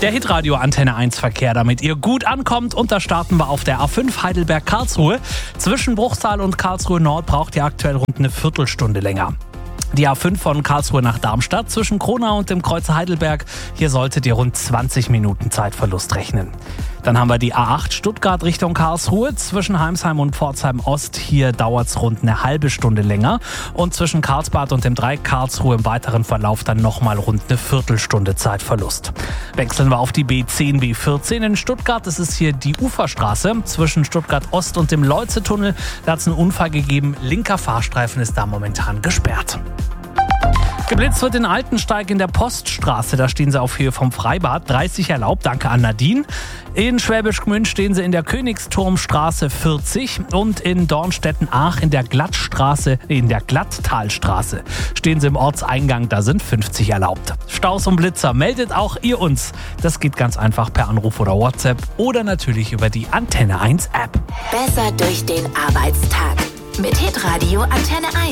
Der Hitradio Antenne 1 Verkehr, damit ihr gut ankommt. Und da starten wir auf der A5 Heidelberg-Karlsruhe. Zwischen Bruchsal und Karlsruhe Nord braucht ihr aktuell rund eine Viertelstunde länger. Die A5 von Karlsruhe nach Darmstadt zwischen Kronau und dem Kreuzer Heidelberg. Hier solltet ihr rund 20 Minuten Zeitverlust rechnen. Dann haben wir die A8 Stuttgart Richtung Karlsruhe. Zwischen Heimsheim und Pforzheim Ost. Hier dauert es rund eine halbe Stunde länger. Und zwischen Karlsbad und dem Dreieck Karlsruhe im weiteren Verlauf dann nochmal rund eine Viertelstunde Zeitverlust. Wechseln wir auf die B10, B14 in Stuttgart. Das ist hier die Uferstraße zwischen Stuttgart Ost und dem Leuze-Tunnel. Da hat es einen Unfall gegeben. Linker Fahrstreifen ist da momentan gesperrt. Geblitzt wird in Altensteig in der Poststraße. Da stehen sie auf Höhe vom Freibad. 30 erlaubt, danke an Nadine. In Schwäbisch Gmünd stehen sie in der Königsturmstraße 40 und in Dornstetten-Ach in der Glatttalstraße stehen sie im Ortseingang. Da sind 50 erlaubt. Staus und Blitzer, meldet auch ihr uns. Das geht ganz einfach per Anruf oder WhatsApp oder natürlich über die Antenne 1 App. Besser durch den Arbeitstag mit Hitradio Antenne 1.